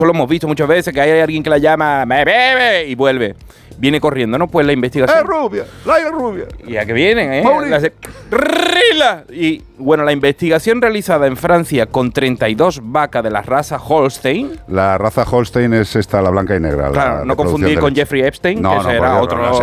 lo hemos visto muchas veces, que hay alguien que la llama, me bebe, y vuelve. Viene corriendo, ¿no? Pues la investigación. Rubia! ¡La rubia! Y a que vienen, ¿eh? Pauli. Y bueno, la investigación realizada en Francia con 32 vacas de la raza Holstein. La raza Holstein es esta, la blanca y negra. Claro, no confundir con Jeffrey Epstein, que ese era otro.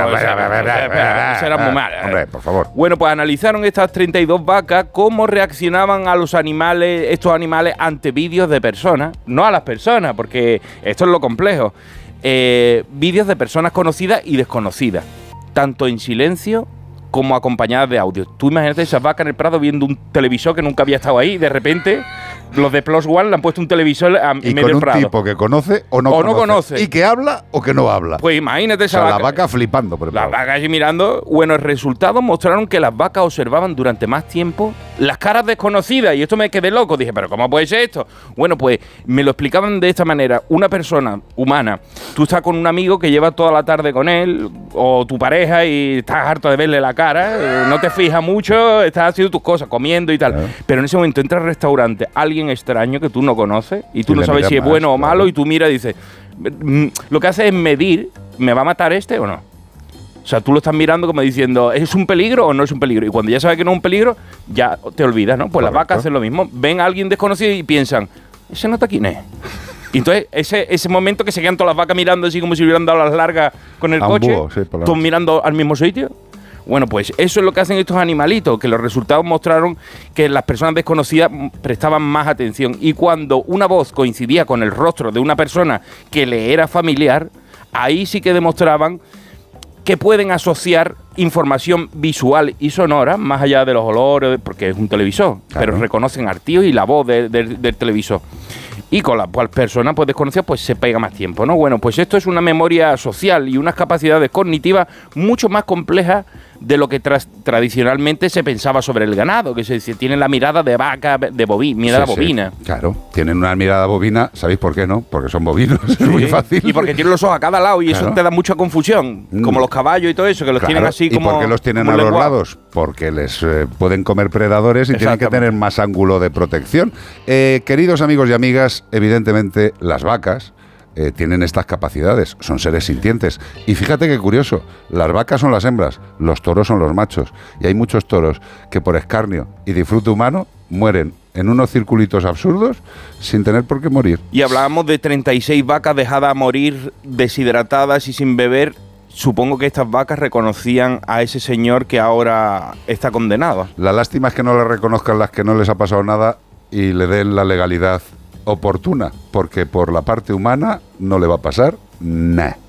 Ese era muy mal. Hombre, por favor. Bueno, pues analizaron estas 32 vacas cómo reaccionaban a los animales, estos animales, ante vídeos de personas. No a las personas, porque esto es lo complejo. Vídeos de personas conocidas y desconocidas, tanto en silencio como acompañadas de audio. Tú imagínate esas vacas en el Prado viendo un televisor que nunca había estado ahí, y de repente los de Plus One le han puesto un televisor en medio del Prado. Y con un tipo que conoce o no conoce. Y que habla o que no habla. Pues imagínate esa vaca. La vaca flipando. Por las vacas allí mirando. Bueno, el resultado mostraron que las vacas observaban durante más tiempo las caras desconocidas. Y esto me quedé loco. Dije, ¿pero cómo puede ser esto? Bueno, pues me lo explicaban de esta manera. Una persona humana, tú estás con un amigo que llevas toda la tarde con él, o tu pareja, y estás harto de verle la cara, no te fijas mucho, estás haciendo tus cosas, comiendo y tal. Pero en ese momento entra al restaurante alguien extraño que tú no conoces y tú no sabes si es bueno o malo, y tú miras y dices, lo que hace es medir, ¿me va a matar este o no? O sea, tú lo estás mirando como diciendo, ¿es un peligro o no es un peligro? Y cuando ya sabes que no es un peligro, ya te olvidas, ¿no? Pues las vacas hacen lo mismo. Ven a alguien desconocido y piensan, ¿ese no está quién es? Y entonces, ese momento que se quedan todas las vacas mirando así como si hubieran dado las largas con el coche, todos mirando al mismo sitio. Bueno, pues eso es lo que hacen estos animalitos, que los resultados mostraron que las personas desconocidas prestaban más atención. Y cuando una voz coincidía con el rostro de una persona que le era familiar, ahí sí que demostraban que pueden asociar información visual y sonora, más allá de los olores, porque es un televisor, pero reconocen al tío y la voz del televisor. Y con la cual persona pues desconocida pues se pega más tiempo, ¿no? Bueno, pues esto es una memoria social y unas capacidades cognitivas mucho más complejas de lo que tradicionalmente se pensaba sobre el ganado, que se tienen la mirada de vaca, de mirada bovina. Claro, tienen una mirada bovina, ¿sabéis por qué no? Porque son bovinos, es muy fácil. Y porque tienen los ojos a cada lado y eso te da mucha confusión, como los caballos y todo eso, que los tienen así como... ¿Y por qué los tienen a los lados? Porque les pueden comer predadores y tienen que tener más ángulo de protección. Queridos amigos y amigas, evidentemente las vacas tienen estas capacidades, son seres sintientes. Y fíjate qué curioso, las vacas son las hembras, los toros son los machos. Y hay muchos toros que por escarnio y disfrute humano mueren en unos circulitos absurdos sin tener por qué morir. Y hablábamos de 36 vacas dejadas a morir deshidratadas y sin beber. Supongo que estas vacas reconocían a ese señor que ahora está condenado. La lástima es que no le reconozcan las que no les ha pasado nada y le den la legalidad oportuna, porque por la parte humana no le va a pasar nada.